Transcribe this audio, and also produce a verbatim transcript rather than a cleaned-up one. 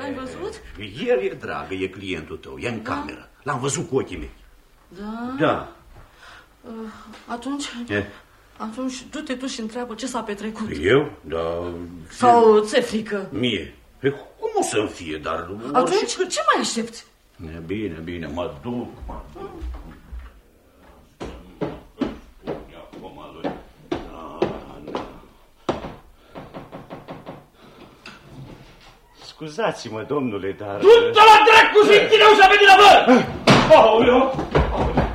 L-ai văzut? El e dragă, e clientul tău, e în da. cameră. L-am văzut cu ochii mei. Da? Da. Uh, atunci... E? Atunci du-te tu și întreabă ce s-a petrecut. Eu? Da... Sau ți-e frică? Mie? Pe cum o să-mi fie, dar... Atunci orice... ce mai aștepți? Bine, bine, mă duc, mă duc. Scuzați-mă, domnule, dar... Du-te la dracu, Zintineu, să veni la bă! Aoleu! Aoleu!